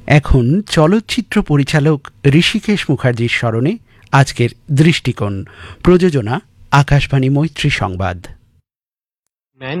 এখন চলচ্চিত্র পরিচালক ঋষিকেশ মুখার্জির স্মরণে আজকের দৃষ্টিকোণ। প্রযোজনা আকাশবাণী মৈত্রী সংবাদ।